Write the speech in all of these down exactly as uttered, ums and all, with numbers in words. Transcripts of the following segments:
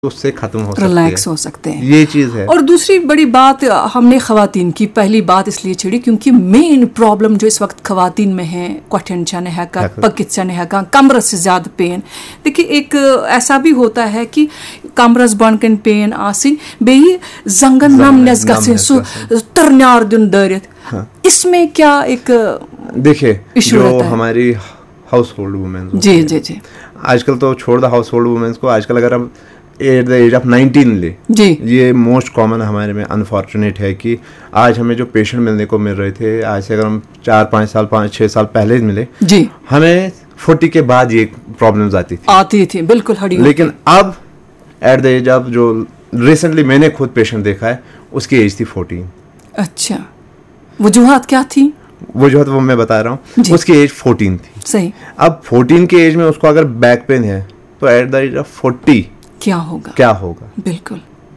उससे खत्म हो सकती है, रिलैक्स हो सकते हैं, ये चीज़ है। और दूसरी बड़ी बात हमने खवातीन की पहली बात इसलिए छिड़ी क्योंकि मेन प्रॉब्लम जो इस वक्त खवातीन में है क्वटन छन हेका पकित छन हेका कमरस से ज्यादा पेन। देखिए एक ऐसा भी होता है कि कमरस बनकन पेन आसिन बेही जंगन नमनेस गसे सु तरन्यार दिन दरित, इसमें क्या एक देखिए जो हमारी हाउस होल्ड वुमेन, जी जी जी आजकल तो छोड़ दो हाउस होल्ड वुमेन्स को, आजकल अगर हम at the age of nineteen ले जी, ये मोस्ट कॉमन हमारे में अनफॉर्चुनेट है कि आज हमें जो पेशेंट मिलने को मिल रहे थे, आज से अगर हम चार पाँच साल पाँच छः साल पहले मिले जी, हमें फोर्टी के बाद ये प्रॉब्लम्स आती थी आती थी बिल्कुल हड़ी। लेकिन अब एट द एज ऑफ जो रिसेंटली मैंने खुद पेशेंट देखा है उसकी एज थी फोर्टीन। अच्छा, वजूहात क्या थी? वजूहत वो मैं बता रहा हूँ, उसकी एज फोर्टीन थी। सही। अब फोर्टीन की एज में उसको अगर बैक पेन है तो at the age of forty क्या होगा? क्या होगा? बिल्कुल।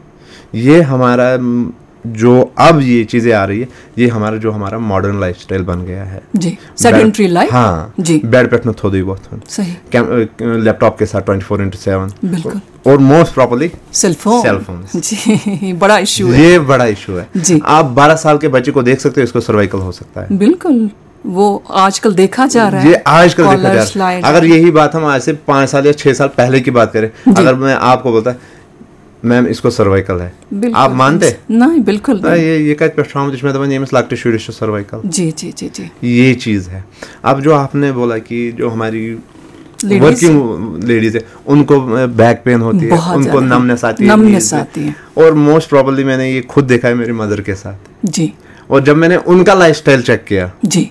ये हमारा जो अब ये चीजें आ रही है, ये हमारा जो हमारा मॉडर्न लाइफस्टाइल बन गया है जी, सेडेंटरी लाइफ। हाँ जी, बेड पे थो दी बहुत सही, लैपटॉप के साथ ट्वेंटी फोर इंटू सेवन बिल्कुल, और मोस्ट प्रॉपर्ली सेलफोन सेलफोन जी, बड़ा इशू है, ये बड़ा इशू है जी। आप बारह साल के बच्चे को देख सकते हो, इसको सर्वाइकल हो सकता है, बिल्कुल वो आजकल देखा जा रहा है, ये आजकल देखा जा रहा है। अगर यही बात हम आज से पाँच साल या छह साल पहले की बात करें, अगर मैं आपको बोलता मैम इसको सर्वाइकल है, आप मानते? नहीं बिल्कुल नहीं। ये ये कत पे ट्रॉमा दपान ये लगते शुरू सर्वाइकल, जी जी जी जी, ये चीज़ है। अब जो आपने बोला कि जो हमारी वर्किंग लेडीज है उनको बैक पेन होती है, उनको नमनेस आती है, नमनेस आती है, और मोस्ट प्रोबेबली मैंने ये खुद देखा है मेरी मदर के साथ जी, और जब मैंने उनका लाइफस्टाइल चेक किया जी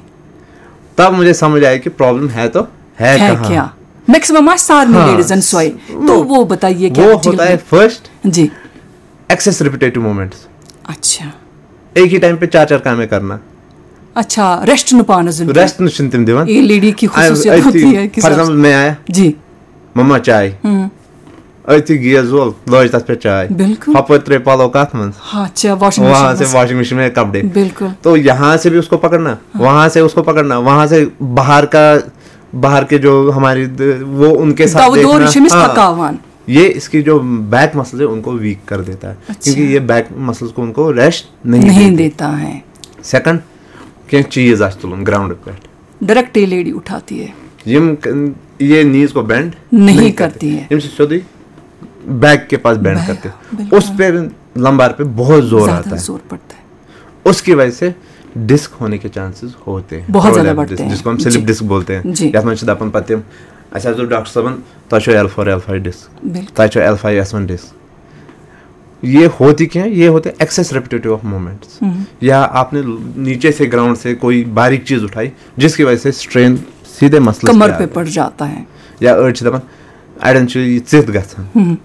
तब मुझे समझ आया कि प्रॉब्लम है तो है, है क्या मैक्सिमम आज सारी लेडीज एंड सोई। तो वो बताइए क्या वो होता है? फर्स्ट जी, एक्सेस रिपीटेटिव मोमेंट्स। अच्छा, एक ही टाइम पे चार चार कामें करना। अच्छा, रेस्ट न पाना, रेस्ट न चिंतिम दिवन, ये लेडी की खुसूसियत होती है। फॉर एग्जांपल मैं आया जी, मम्मा चाय, अति गिया जोल लॉज तस पे चाय, बिल्कुल, हपर त्रे पालो काथ मन, हाँ अच्छा, वॉशिंग मशीन, वहां से वॉशिंग मशीन में कपड़े, बिल्कुल, तो यहाँ से भी उसको पकड़ना, वहां से उसको पकड़ना, वहां से बाहर का बाहर के जो हमारी वो उनके साथ देखना, हाँ, ये इसकी जो बैक मसल्स है उनको वीक कर देता है। अच्छा। क्योंकि ये बैक मसल्स को उनको रेस्ट नहीं, नहीं देता है। सेकंड क्या चीज आज तुलम ग्राउंड पे डायरेक्ट ये लेडी उठाती है, ये ये नीज को बेंड नहीं, नहीं करती है, इनसे सीधी बैक के पास बेंड करते हैं, उस पे लंबार पे बहुत जोर आता है, जोर पड़ता है, उसकी वजह से डिस्क होने के चांसेस होते हैं, बहुत ज्यादा बढ़ते हैं, जिसको हम स्लिप डिस्क बोलते हैं। या मैं अपन पत्ते अच्छा जो डॉक्टर साहब तो L four L five disc, तो L five S one disc, ये होती क्या है? ये होते एक्सेस रिपीटेटिव ऑफ मोमेंट्स, या आपने नीचे से ग्राउंड से कोई बारीक चीज उठाई जिसकी वजह से स्ट्रेन सीधे मसल्स कमर पे पड़ जाता है, या अर्ज दपन अड़न चित गछन,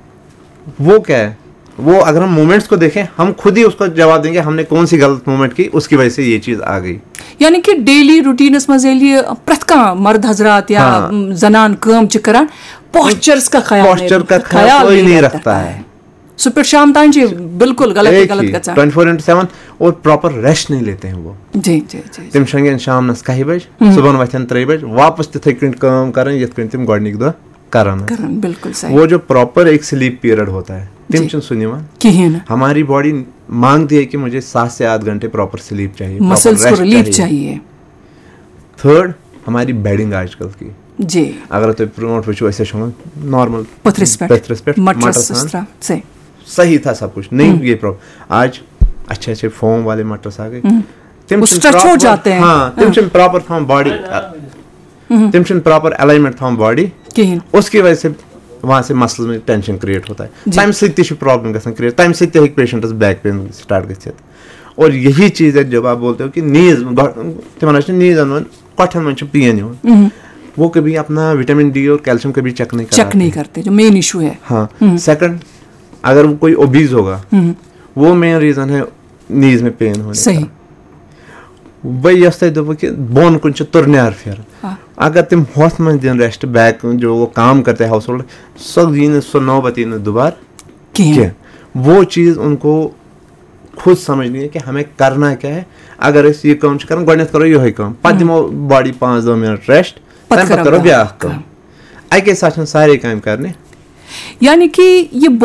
वो क्या है? वो अगर हम मोमेंट्स को देखें हम खुद ही उसको जवाब देंगे हमने कौन सी गलत मोमेंट की, उसकी वजह से ये चीज आ गई। यानी कि डेली रूटीन में प्रत का मर्द हजरात या हाँ। जनान काम च करान पोस्चर्स का ख्याल पोस्चर का ख्याल कोई नहीं रखता है, सुपर शाम तान जी बिल्कुल गलत गलत गचा ट्वेंटी फोर इंटू सेवन, और प्रॉपर रेस्ट नहीं लेते हैं वो। जी जी जी, तिम शंगन शाम नस कही बज सुबह वथन त्रे बज वापस तिथे कन काम करन यथ कन तिम गॉडनिक दो करन करन, बिल्कुल सही। वो जो प्रॉपर एक स्लीप पीरियड होता है तिम चन सुनिवा किहिन, हमारी बॉडी मांगती है कि मुझे सात से आठ घंटे प्रॉपर स्लीप चाहिए, मसल्स को रिलीफ चाहिए। थर्ड हमारी बेडिंग आजकल की जी, अगर तो प्रोमोट वचो ऐसे शोंग नॉर्मल पथरिस पे पथरिस पे मटरस से सही था सब कुछ, नहीं ये प्रॉब्लम। आज अच्छे अच्छे फोम वाले मटर्स आ गए, तिम स्ट्रेच हो जाते हैं, हां तिम चन प्रॉपर थम बॉडी, तिम चन प्रॉपर अलाइनमेंट थम बॉडी किहिन, उसकी वजह से वहां से मसल्स में टेंशन क्रिएट होता है, टाइम से ती प्रॉब्लम गसन क्रिएट, टाइम से ती पेशेंटस बैक पेन स्टार्ट गछत। और यही चीज है जब आप बोलते हो कि नीज तिमन नीज अन कठन मन पेन हो, वो कभी अपना विटामिन डी और कैल्शियम कभी चेक नहीं चेक नहीं करते, जो मेन इशू है। हाँ, सेकंड अगर वो कोई ओबीज होगा वो मेन रीजन है नीज में पेन होने सही का। वही यस्ते दो कि बोन कुछ तुरन्यार फिर अगर तुम होश में दिन रेस्ट बैक जो वो काम करते हैं हाउस होल्ड सब दिन सौ नौ बती ने दोबार क्या वो चीज उनको खुद समझनी है कि हमें करना क्या है। अगर इस ये काम करो गणित करो यो है काम पदमो बॉडी पाँच दो मिनट रेस्ट तब करो ब्याह काम आई के साथ सारे काम करने, यानी कि ये